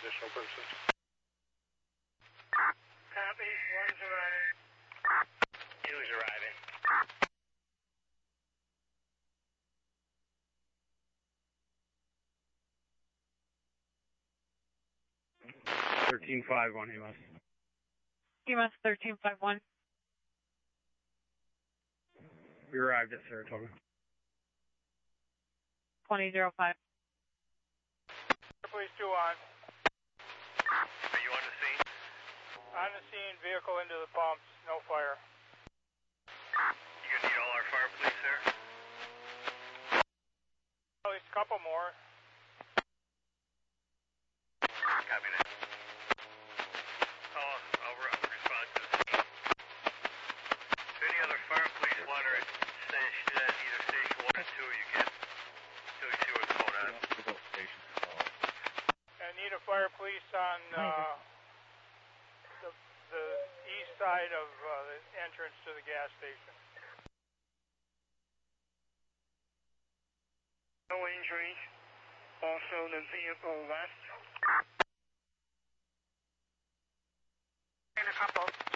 additional purposes. Copy, one's arriving. Two's arriving. 1351, EMS. EMS 1351. We arrived at Saratoga. 2005. Police 2 on. Are you on the scene? On the scene, vehicle into the pumps, no fire. You gonna need all our fire police there? At least a couple more. Copy that. I'll respond to the scene. If any other fire police want to either station 1 or 2, you can. Until you see what's going on. I need a fire police on the east side of the entrance to the gas station. No injuries. Also the vehicle left. And a couple.